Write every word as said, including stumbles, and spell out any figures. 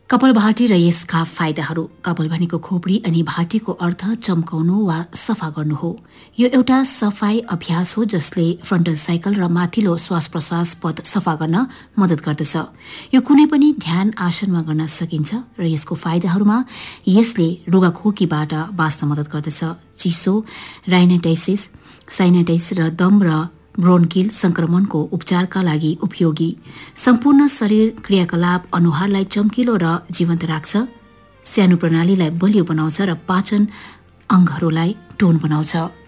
कपालभाती र यसका फाइदाहरू। कपाल भनेको खोपडी अनि भाटीको अर्थ चम्काउनु वा सफा गर्नु हो। यो एउटा सफाई अभ्यास हो जसले फ्रन्टल साइकल र माथिल्लो श्वास प्रश्वास पथ सफा गर्न मद्दत गर्दछ। यो कुनै पनि ध्यान आसनमा गर्न सकिन्छ र यसको फाइदाहरूमा यसले रुगाखोकीबाट बाँच्न मद्दत गर्दछ। चिसो, राइनाइटिस, साइनाइटिस र दम र ब्रोन्किल संक्रमणको उपचारका लागि उपयोगी। सम्पूर्ण शरीर क्रियाकलाप अनुहारलाई चम्किलो र जीवन्त राख्छ, स्यानु प्रणालीलाई बलियो बनाउँछ र पाचन अङ्गहरूलाई टोन बनाउँछ।